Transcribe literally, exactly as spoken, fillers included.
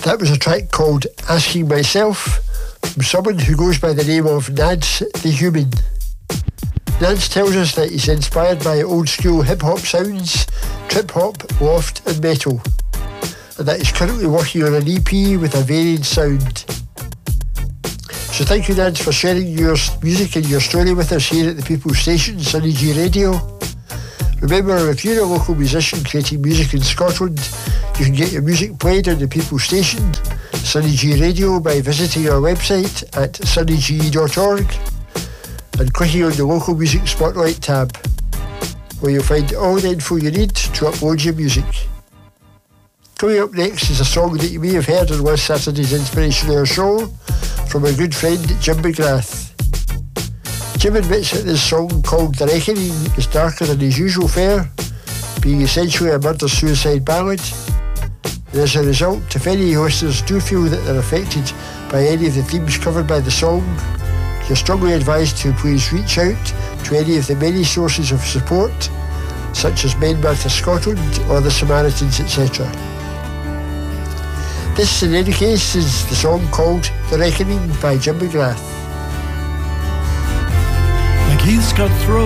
That was a track called Asking Myself from someone who goes by the name of Nance the Human. Nance tells us that he's inspired by old school hip hop sounds, trip hop, loft and metal, and that he's currently working on an E P with a varied sound. So thank you, Nance, for sharing your music and your story with us here at the People's Station, Sunny G Radio. Remember, if you're a local musician creating music in Scotland, you can get your music played on the People's Station, Sunny G Radio, by visiting our website at sunny g dot org and clicking on the Local Music Spotlight tab, where you'll find all the info you need to upload your music. Coming up next is a song that you may have heard on last Saturday's Inspiration Hour show from our good friend Jim McGrath. Jim admits that this song, called The Reckoning, is darker than his usual fare, being essentially a murder-suicide ballad. And as a result, if any listeners do feel that they're affected by any of the themes covered by the song, you're strongly advised to please reach out to any of the many sources of support, such as Men Matter Scotland or the Samaritans, et cetera. This, in any case, is the song called The Reckoning by Jim McGrath. McKeith's Cut Throat.